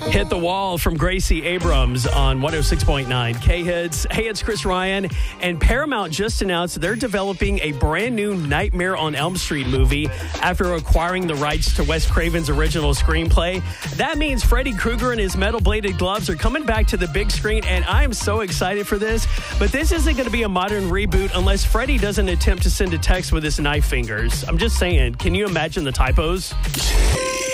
Hit the Wall from Gracie Abrams on 106.9 K-Hits. Hey, it's Chris Ryan. And Paramount just announced they're developing a brand new Nightmare on Elm Street movie after acquiring the rights to Wes Craven's original screenplay. That means Freddy Krueger and his metal-bladed gloves are coming back to the big screen, and I am so excited for this. But this isn't going to be a modern reboot unless Freddy doesn't attempt to send a text with his knife fingers. I'm just saying, can you imagine the typos?